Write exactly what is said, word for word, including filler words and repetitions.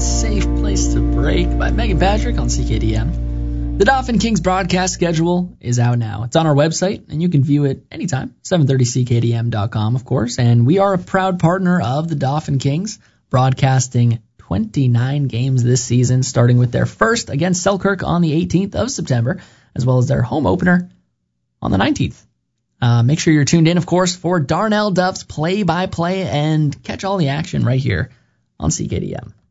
Safe Place to Break by Megan Patrick on C K D M. The Dauphin Kings broadcast schedule is out now. It's on our website, and you can view it anytime, seven thirty C K D M dot com, of course. And we are a proud partner of the Dauphin Kings, broadcasting twenty-nine games this season, starting with their first against Selkirk on the eighteenth of September, as well as their home opener on the nineteenth. Uh, make sure you're tuned in, of course, for Darnell Duff's play-by-play and catch all the action right here on C K D M.